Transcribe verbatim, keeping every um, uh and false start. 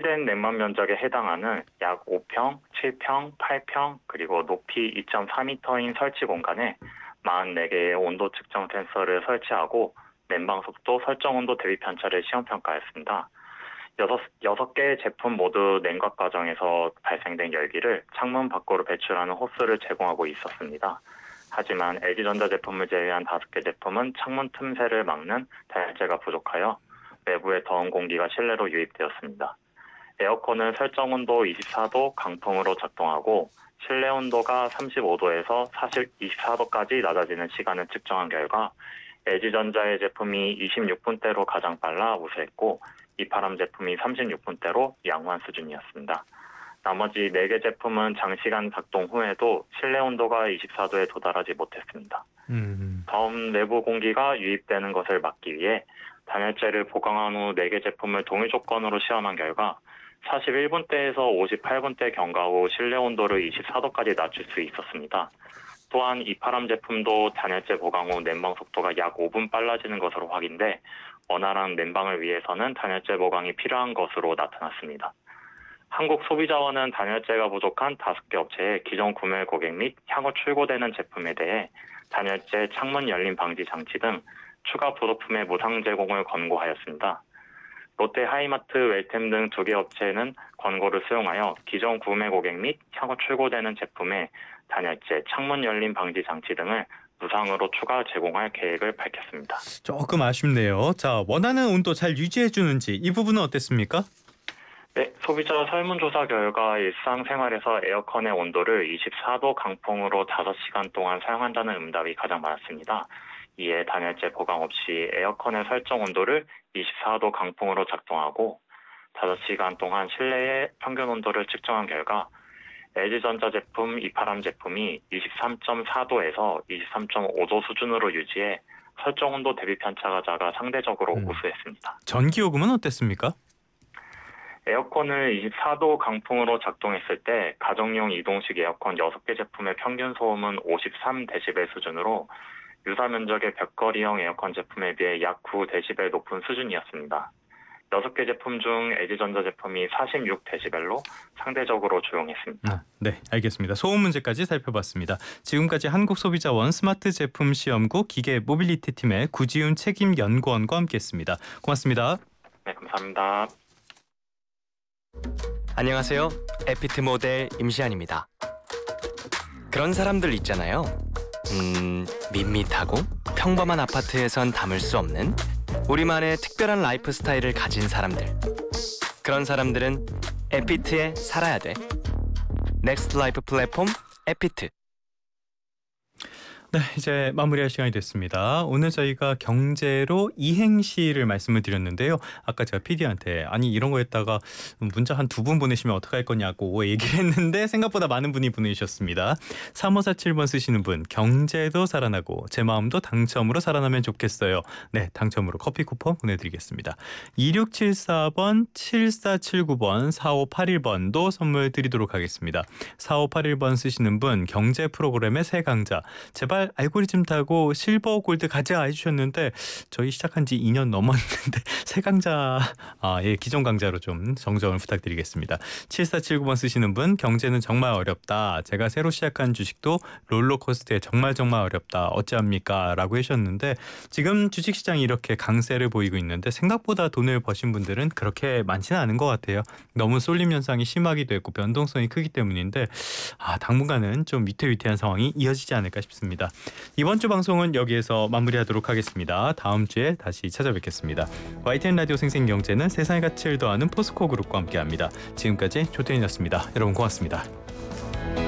확장된 냉막 면적에 해당하는 약 오 평, 칠 평, 팔 평, 그리고 높이 이 점 사 미터인 설치 공간에 사십사 개의 온도 측정 센서를 설치하고 냉방 속도, 설정 온도 대비 편차를 시험 평가했습니다. 여섯, 여섯 개의 제품 모두 냉각 과정에서 발생된 열기를 창문 밖으로 배출하는 호스를 제공하고 있었습니다. 하지만 엘지전자 제품을 제외한 다섯 개 제품은 창문 틈새를 막는 단열재가 부족하여 외부의 더운 공기가 실내로 유입되었습니다. 에어컨은 설정 온도 이십사 도 강풍으로 작동하고 실내 온도가 삼십오 도에서 이십사 도까지 낮아지는 시간을 측정한 결과 엘지전자의 제품이 이십육 분대로 가장 빨라 우수했고 이파람 제품이 삼십육 분대로 양호한 수준이었습니다. 나머지 네 개 제품은 장시간 작동 후에도 실내 온도가 이십사 도에 도달하지 못했습니다. 음. 더운 내부 공기가 유입되는 것을 막기 위해 단열재를 보강한 후 네 개 제품을 동일 조건으로 시험한 결과 사십일 분대에서 오십팔 분대 경과 후 실내 온도를 이십사 도까지 낮출 수 있었습니다. 또한 이파람 제품도 단열재 보강 후 냉방 속도가 약 오 분 빨라지는 것으로 확인돼 원활한 냉방을 위해서는 단열재 보강이 필요한 것으로 나타났습니다. 한국소비자원은 단열재가 부족한 다섯 개 업체의 기존 구매 고객 및 향후 출고되는 제품에 대해 단열재 창문 열림 방지 장치 등 추가 부속품의 무상 제공을 권고하였습니다. 롯데 하이마트, 웰템 등 두 개 업체는 권고를 수용하여 기존 구매 고객 및 향후 출고되는 제품의 단열재, 창문 열림 방지 장치 등을 무상으로 추가 제공할 계획을 밝혔습니다. 조금 아쉽네요. 자, 원하는 온도 잘 유지해 주는지 이 부분은 어땠습니까? 네, 소비자 설문조사 결과 일상생활에서 에어컨의 온도를 이십사 도 강풍으로 다섯 시간 동안 사용한다는 응답이 가장 많았습니다. 이에 단열재 보강 없이 에어컨의 설정 온도를 이십사 도 강풍으로 작동하고 다섯 시간 동안 실내의 평균 온도를 측정한 결과 엘지전자 제품, 이파람 제품이 이십삼 점 사 도에서 이십삼 점 오 도 수준으로 유지해 설정 온도 대비 편차가 작아 상대적으로 음. 우수했습니다. 전기요금은 어땠습니까? 에어컨을 이십사 도 강풍으로 작동했을 때 가정용 이동식 에어컨 여섯 개 제품의 평균 소음은 오십삼 데시벨 수준으로 유사 면적의 벽걸이형 에어컨 제품에 비해 약 구 데시벨 높은 수준이었습니다. 여섯 개 제품 중 엘지전자 제품이 사십육 데시벨로 상대적으로 조용했습니다. 아, 네, 알겠습니다. 소음 문제까지 살펴봤습니다. 지금까지 한국소비자원 스마트 제품 시험국 기계 모빌리티 팀의 구지훈 책임연구원과 함께했습니다. 고맙습니다. 네, 감사합니다. 안녕하세요. 에피트 모델 임시안입니다. 그런 사람들 있잖아요. 음, 밋밋하고 평범한 아파트에선 담을 수 없는 우리만의 특별한 라이프 스타일을 가진 사람들. 그런 사람들은 에피트에 살아야 돼. 넥스트 라이프 플랫폼 에피트. 네, 이제 마무리할 시간이 됐습니다. 오늘 저희가 경제로 이행시를 말씀을 드렸는데요. 아까 제가 피디한테 아니 이런 거 했다가 문자 한 두 분 보내시면 어떡할 거냐고 얘기를 했는데 생각보다 많은 분이 보내주셨습니다. 삼오사칠 번 쓰시는 분, 경제도 살아나고 제 마음도 당첨으로 살아나면 좋겠어요. 네, 당첨으로 커피 쿠폰 보내드리겠습니다. 이육칠사 번, 칠사칠구 번, 사오팔일 번도 선물 드리도록 하겠습니다. 사오팔일 번 쓰시는 분, 경제 프로그램의 새 강자, 제발 알고리즘 타고 실버 골드 가자 해주셨는데 저희 시작한 지 이 년 넘었는데 새 강자, 아, 예, 기존 강자로 좀 정정을 부탁드리겠습니다. 칠사칠구 번 쓰시는 분, 경제는 정말 어렵다. 제가 새로 시작한 주식도 롤러코스터에 정말 정말 어렵다. 어찌합니까? 라고 하셨는데 지금 주식시장이 이렇게 강세를 보이고 있는데 생각보다 돈을 버신 분들은 그렇게 많지는 않은 것 같아요. 너무 쏠림 현상이 심하기도 했고 변동성이 크기 때문인데 아, 당분간은 좀 위태위태한 상황이 이어지지 않을까 싶습니다. 이번 주 방송은 여기에서 마무리하도록 하겠습니다. 다음 주에 다시 찾아뵙겠습니다. 와이티엔 라디오 생생경제는 세상의 가치를 더하는 포스코 그룹과 함께합니다. 지금까지 조태인이었습니다. 여러분 고맙습니다.